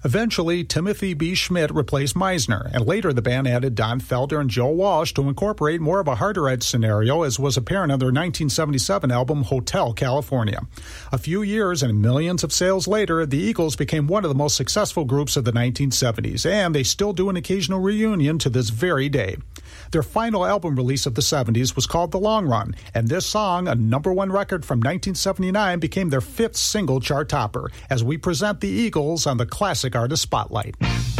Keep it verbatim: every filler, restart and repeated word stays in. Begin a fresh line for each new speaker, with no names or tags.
Eventually, Timothy B. Schmidt replaced Meisner, and later the band added Don Felder and Joe Walsh to incorporate more of a harder-edge scenario, as was apparent on their nineteen seventy-seven album Hotel California. A few years and millions of sales later, the Eagles became one of the most successful groups of the nineteen seventies, and they still do an occasional reunion to this very day. Their final album release of the seventies was called The Long Run, and this song, a number one record from nineteen seventy-nine, became their fifth single chart topper, as we present the Eagles on the Classic Artist Spotlight.